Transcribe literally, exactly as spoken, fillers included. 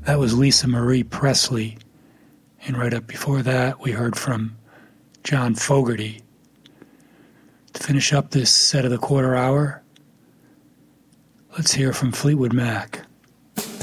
That was Lisa Marie Presley. And right up before that, we heard from John Fogerty. To finish up this set of the quarter hour, let's hear from Fleetwood Mac.